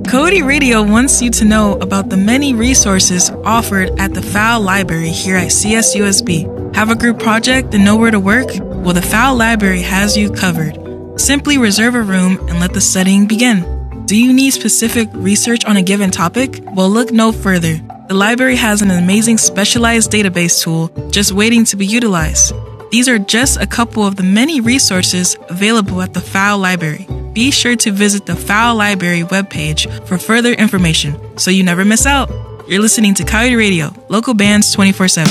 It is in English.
Cody Radio wants you to know about the many resources offered at the FAL Library here at CSUSB. Have a group project and nowhere to work? Well, the FAL Library has you covered. Simply reserve a room and let the studying begin. Do you need specific research on a given topic? Well, look no further. The library has an amazing specialized database tool just waiting to be utilized. These are just a couple of the many resources available at the FAL Library. Be sure to visit the FAL Library webpage for further information so you never miss out. You're listening to Coyote Radio, local bands 24/7.